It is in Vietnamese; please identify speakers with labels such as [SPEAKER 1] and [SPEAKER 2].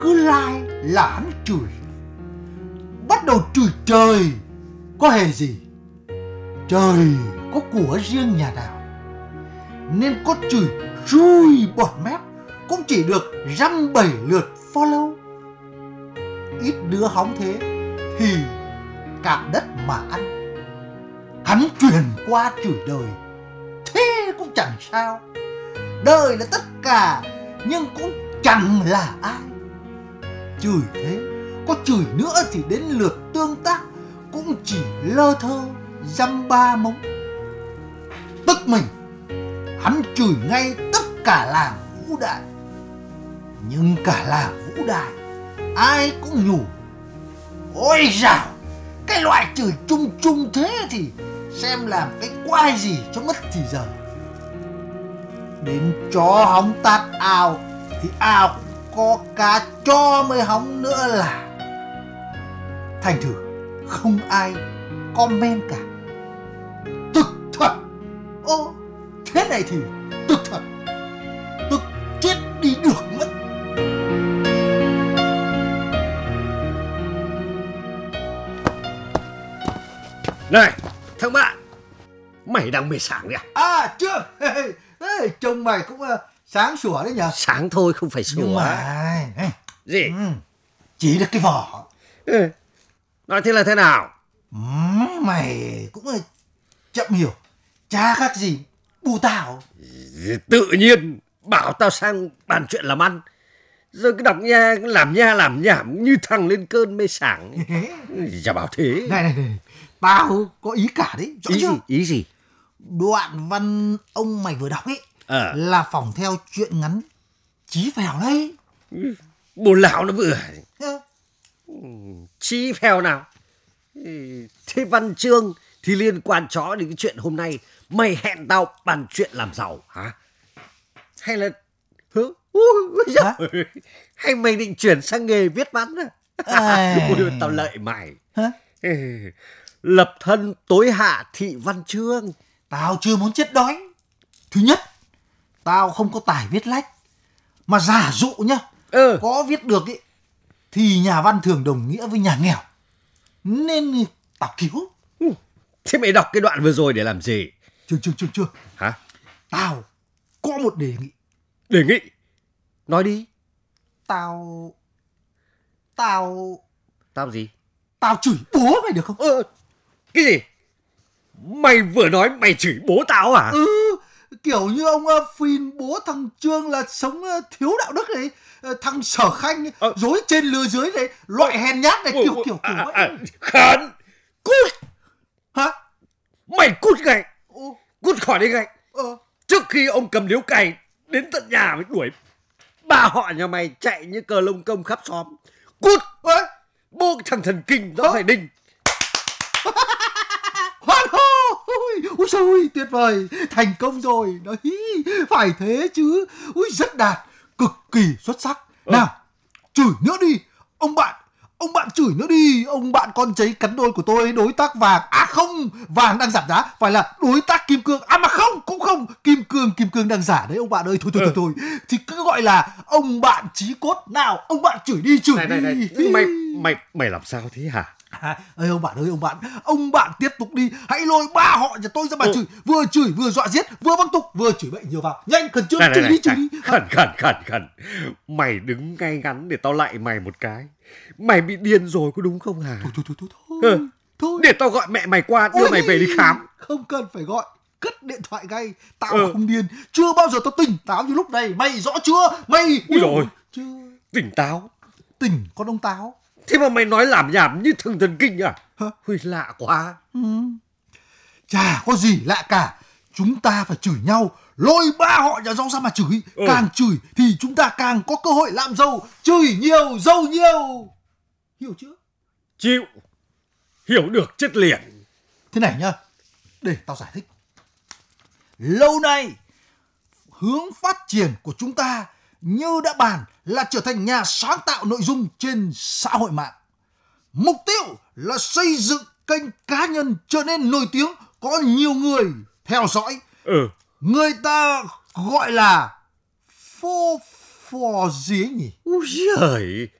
[SPEAKER 1] cứ lai là hắn chửi. Bắt đầu chửi trời có hề gì. Trời có của riêng nhà nào, nên có chửi rui bọt mép cũng chỉ được dăm 7 lượt follow. Ít đứa hóng thế thì cạp đất mà ăn. Hắn truyền qua chửi đời, thế cũng chẳng sao. Đời là tất cả nhưng cũng chẳng là ai. Chửi thế, có chửi nữa thì đến lượt tương tác cũng chỉ lơ thơ dăm ba mống. Tức mình, hắn chửi ngay tất cả làng Vũ Đại. Nhưng cả làng Vũ Đại ai cũng nhủ: ôi dào, cái loại chửi chung chung thế thì xem làm cái quái gì cho mất thì giờ. Đến chó hóng tát ao thì ao cũng có cá cho mới hóng nữa là. Thành thử không ai comment cả. Tức thật. Ô, thế này thì tức thật. Tức chết đi được mất.
[SPEAKER 2] Này, thằng bạn, mày đang mê sảng đấy à?
[SPEAKER 1] À, chưa. Trông mày cũng sáng sủa đấy nhờ.
[SPEAKER 2] Sáng thôi, không phải sủa.
[SPEAKER 1] Nhưng mà
[SPEAKER 2] gì?
[SPEAKER 1] Chỉ được cái vỏ.
[SPEAKER 2] Nói thế là thế nào?
[SPEAKER 1] Mày cũng chậm hiểu. Chả khác gì bù tao.
[SPEAKER 2] Tự nhiên bảo tao sang bàn chuyện làm ăn, rồi cứ đọc làm nhảm như thằng lên cơn mê sảng. Chả bảo thế.
[SPEAKER 1] Này, tao có ý cả đấy.
[SPEAKER 2] Ý gì?
[SPEAKER 1] Đoạn văn ông mày vừa đọc ấy là phỏng theo chuyện ngắn Chí Phèo đấy.
[SPEAKER 2] Bồ lão nó vừa. Chí Phèo nào? Thế văn chương thì liên quan chó đến cái chuyện hôm nay mày hẹn tao bàn chuyện làm giàu hả? Hay là hay mày định chuyển sang nghề viết văn à? Ôi, tao lợi mày. Lập thân tối hạ thị văn chương.
[SPEAKER 1] Tao chưa muốn chết đói. Thứ nhất, tao không có tài viết lách. Mà giả dụ nhá, có viết được ý, thì nhà văn thường đồng nghĩa với nhà nghèo. Nên tao cứu.
[SPEAKER 2] Thế mày đọc cái đoạn vừa rồi để làm gì?
[SPEAKER 1] Chưa.
[SPEAKER 2] Hả?
[SPEAKER 1] Tao có một đề nghị.
[SPEAKER 2] Đề nghị? Nói đi.
[SPEAKER 1] Tao
[SPEAKER 2] gì?
[SPEAKER 1] Tao chửi bố mày được không?
[SPEAKER 2] Cái gì? Mày vừa nói mày chửi bố tao à?
[SPEAKER 1] Kiểu như ông phìn bố thằng Trương là sống thiếu đạo đức này, thằng Sở Khanh dối trên lừa dưới này, loại hèn nhát này, kiểu vậy.
[SPEAKER 2] Khẩn! Cút!
[SPEAKER 1] Hả?
[SPEAKER 2] Mày cút ngay! Cút khỏi đây ngay! Trước khi ông cầm điếu cày đến tận nhà mới đuổi ba họ nhà mày chạy như cờ lông công khắp xóm. Cút! Bố thằng thần kinh nó phải đinh.
[SPEAKER 1] Hoan hô! Ui xôi, tuyệt vời, thành công rồi. Đấy, phải thế chứ. Ui, rất đạt, cực kỳ xuất sắc. Nào, chửi nữa đi. Ông bạn chửi nữa đi. Ông bạn con cháy cắn đôi của tôi, đối tác vàng. À không, vàng đang giảm giá, phải là đối tác kim cương. À mà không, cũng không, kim cương đang giả đấy ông bạn ơi. Thôi. Thì cứ gọi là ông bạn chí cốt. Nào, ông bạn chửi đi.
[SPEAKER 2] Này, mày làm sao thế hả?
[SPEAKER 1] Ông bạn tiếp tục đi. Hãy lôi ba họ nhà tôi ra mà chửi, vừa dọa giết, vừa văng tục, vừa chửi bậy nhiều vào. Nhanh, khẩn trương, chửi đi.
[SPEAKER 2] Khẩn. Mày đứng ngay ngắn để tao lạy mày một cái. Mày bị điên rồi có đúng không hả?
[SPEAKER 1] Thôi.
[SPEAKER 2] Để tao gọi mẹ mày qua đưa mày về đi khám.
[SPEAKER 1] Không cần phải gọi, cất điện thoại ngay. Tao không điên, chưa bao giờ tao tỉnh táo như lúc này. Mày rõ chưa? Mày
[SPEAKER 2] Ui rồi,
[SPEAKER 1] chưa?
[SPEAKER 2] tỉnh táo?
[SPEAKER 1] Tỉnh con ông táo.
[SPEAKER 2] Thế mà mày nói làm nhảm như thằng thần kinh à? Ui, lạ quá.
[SPEAKER 1] Chả có gì lạ cả. Chúng ta phải chửi nhau, lôi ba họ nhà giàu ra mà chửi. Càng chửi thì chúng ta càng có cơ hội làm giàu. Chửi nhiều, giàu nhiều. Hiểu chưa?
[SPEAKER 2] Chịu. Hiểu được chết liền.
[SPEAKER 1] Thế này nhá, để tao giải thích. Lâu nay, hướng phát triển của chúng ta như đã bàn là trở thành nhà sáng tạo nội dung trên xã hội mạng. Mục tiêu là xây dựng kênh cá nhân trở nên nổi tiếng, có nhiều người theo dõi. Người ta gọi là phò gì ấy nhỉ?
[SPEAKER 2] Úi giời,